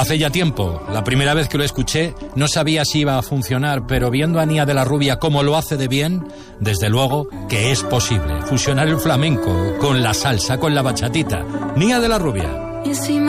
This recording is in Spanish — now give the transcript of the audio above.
Hace ya tiempo, la primera vez que lo escuché, no sabía si iba a funcionar, pero viendo a Nia de la Rubia cómo lo hace de bien, desde luego que es posible fusionar el flamenco con la salsa, con la bachatita. Nia de la Rubia.